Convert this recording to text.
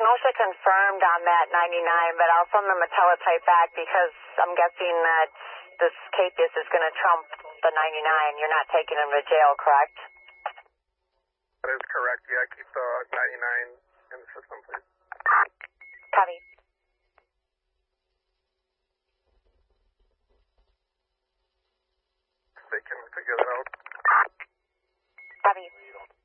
Kenosha confirmed on that 99, but I'll send them a teletype back because I'm guessing that this Capias is going to trump the 99. You're not taking him to jail, correct? That is correct. Yeah, keep the 99 in the system, please. Copy. They can figure that out. Copy.